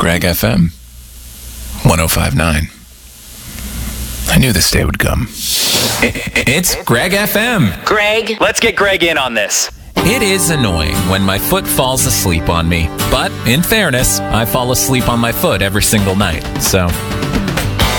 Greg FM 1059. I knew this day would come. It's Greg FM. Greg, let's get Greg in on this. It is annoying when my foot falls asleep on me, but in fairness, I fall asleep on my foot every single night, so